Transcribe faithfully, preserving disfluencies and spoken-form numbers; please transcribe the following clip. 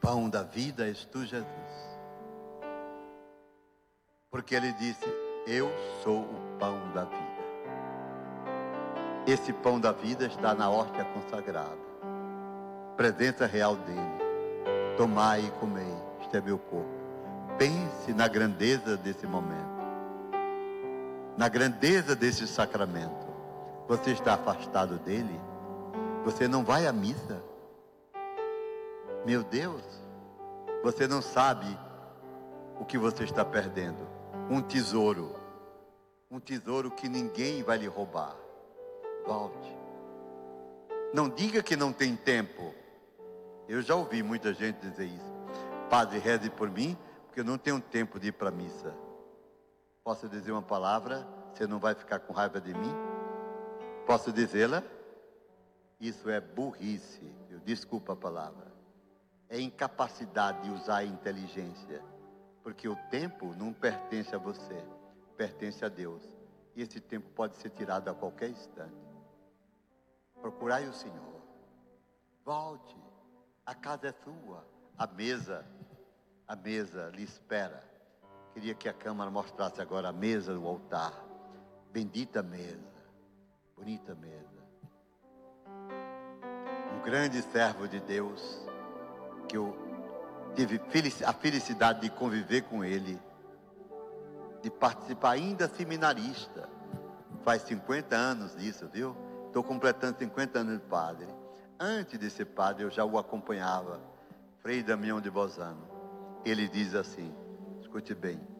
pão da vida és tu, Jesus. Porque ele disse: eu sou o pão da vida. Esse pão da vida está na hóstia consagrada, presença real dele. Tomai e comei, este é meu corpo. Pense na grandeza desse momento, na grandeza desse sacramento. Você está afastado dele? Você não vai à missa? Meu Deus, você não sabe o que você está perdendo. Um tesouro, um tesouro que ninguém vai lhe roubar. Volte. Não diga que não tem tempo. Eu já ouvi muita gente dizer isso. Padre, reze por mim, porque eu não tenho tempo de ir para a missa. Posso dizer uma palavra? Você não vai ficar com raiva de mim? Posso dizê-la? Isso é burrice. Eu desculpa a palavra. É incapacidade de usar a inteligência. Porque o tempo não pertence a você, pertence a Deus. E esse tempo pode ser tirado a qualquer instante. Procurai o Senhor. Volte. A casa é sua. A mesa, a mesa lhe espera. Queria que a câmara mostrasse agora a mesa do altar. Bendita mesa. Bonita mesa. Um grande servo de Deus, que eu tive a felicidade de conviver com ele, de participar, ainda seminarista. Faz cinquenta anos disso, viu? Estou completando cinquenta anos de padre. Antes de ser padre, eu já o acompanhava. Frei Damião de Bozano. Ele diz assim, escute bem: